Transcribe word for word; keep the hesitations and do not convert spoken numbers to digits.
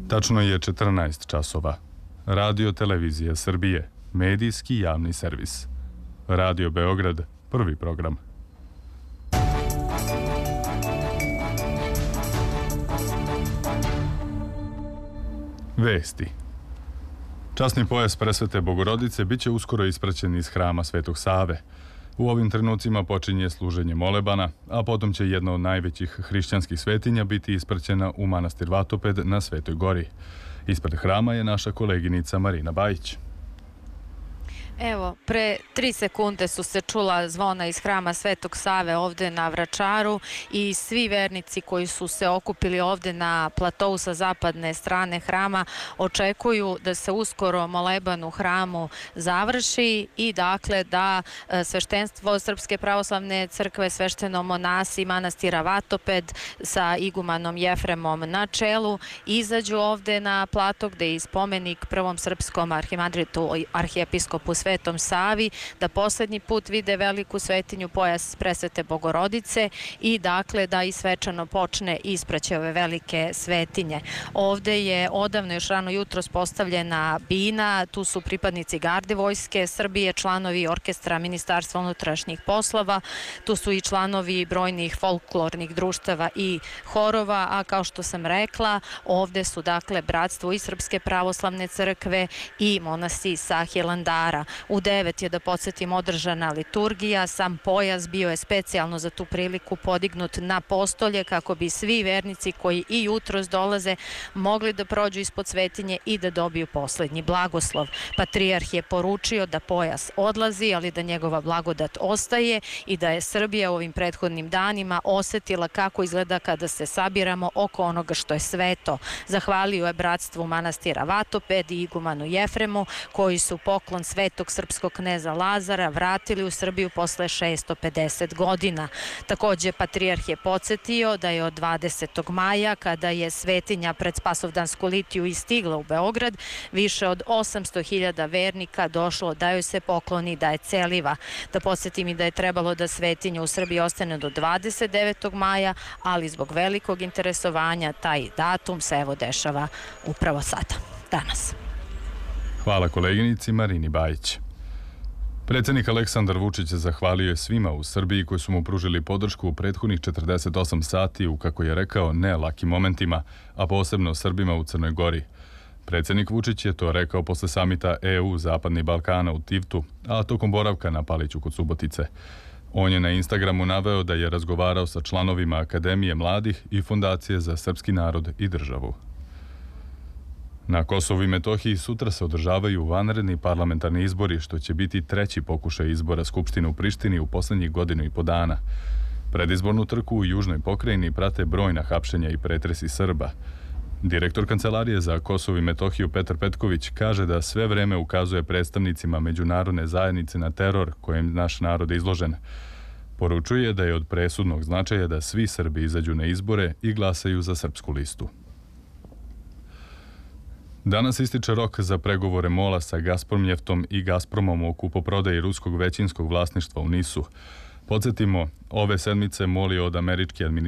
Tačno je četrnaest časova. Radio Televizija Srbije, medijski javni servis. Radio Beograd, prvi program. Vesti. Časni pojas Presvete Bogorodice biće uskoro ispraćen iz hrama Svetog Save. U ovim trenucima počinje služenje molebana, a potom će jedna od najvećih hrišćanskih svetinja biti ispraćena u manastir Vatoped na Svetoj Gori. Ispred hrama je naša koleginica Marina Bajić. Evo, pre tri sekunde su se čula zvona iz hrama Svetog Save ovde na Vračaru i svi vernici koji su se okupili ovde na platovu sa zapadne strane hrama očekuju da se uskoro moleban u hramu završi i dakle da sveštenstvo Srpske pravoslavne crkve, svešteno monasi manastira Vatoped sa igumanom Jefremom na čelu izađu ovde na plato gde je spomenik prvom srpskom arhimandritu arhijepiskopu Svetom Savi, da poslednji put vide veliku svetinju pojas Presvete Bogorodice i dakle da i svečano počne ispraćaj ove velike svetinje. Ovde je odavno još rano jutros postavljena bina, tu su pripadnici garde vojske Srbije, članovi orkestra Ministarstva unutrašnjih poslova, tu su i članovi brojnih folklornih društava i horova, a kao što sam rekla, ovde su dakle bratstvo i Srpske pravoslavne crkve i monasi sa Hilandara. U devet je, da podsjetim, održana liturgija, sam pojas bio je specijalno za tu priliku podignut na postolje kako bi svi vernici koji i jutros dolaze mogli da prođu ispod svetinje i da dobiju poslednji blagoslov. Patrijarh je poručio da pojas odlazi, ali da njegova blagodat ostaje i da je Srbija u ovim prethodnim danima osetila kako izgleda kada se sabiramo oko onoga što je sveto. Zahvalio je bratstvu manastira Vatoped i igumanu Jefremu koji su poklon svetog srpskog kneza Lazara vratili u Srbiju posle šesto pedeset godina. Takođe, patrijarh je podsjetio da je od dvadesetog maja, kada je svetinja pred Spasovdansku litiju istigla u Beograd, više od osamsto hiljada vernika došlo da joj se pokloni, da je celiva. Da podsjetim i da je trebalo da svetinja u Srbiji ostane do dvadeset devetog maja, ali zbog velikog interesovanja taj datum se evo dešava upravo sada, danas. Hvala koleginici Marini Bajić. Predsjednik Aleksandar Vučić zahvalio je svima u Srbiji koji su mu pružili podršku u prethodnih četrdeset osam sati u, kako je rekao, ne lakim momentima, a posebno Srbima u Crnoj Gori. Predsjednik Vučić je to rekao posle samita E U Zapadni Balkana u Tivtu, a tokom boravka na Paliću kod Subotice. On je na Instagramu naveo da je razgovarao sa članovima Akademije mladih i Fondacije za srpski narod i državu. Na Kosovu i Metohiji sutra se održavaju vanredni parlamentarni izbori, što će biti treći pokušaj izbora Skupštine u Prištini u poslednjih godinu i po dana. Predizbornu trku u južnoj pokrajini prate brojna hapšenja i pretresi Srba. Direktor Kancelarije za Kosovo i Metohiju Petar Petković kaže da sve vreme ukazuje predstavnicima međunarodne zajednice na teror kojem naš narod je izložen. Poručuje da je od presudnog značaja da svi Srbi izađu na izbore i glasaju za srpsku listu. Danas ističe rok za pregovore MOL-a sa Gazpromnjeftom i Gazpromom o kupoprodaji ruskog većinskog vlasništva u Nisu. Podsjetimo, ove sedmice MOL je od američke